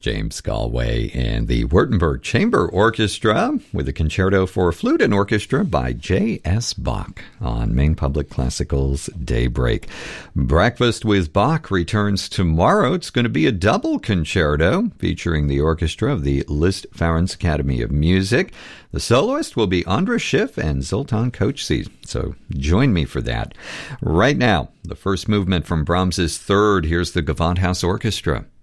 James Galway and the Württemberg Chamber Orchestra with a concerto for flute and orchestra by J.S. Bach on Maine Public Classical's Daybreak. Breakfast with Bach returns tomorrow. It's going to be a double concerto featuring the orchestra of the Liszt Ferenc Academy of Music. The soloist will be Andras Schiff and Zoltan Kocsis, so join me for that. Right now, the first movement from Brahms's Third. Here's the Gewandhaus Orchestra.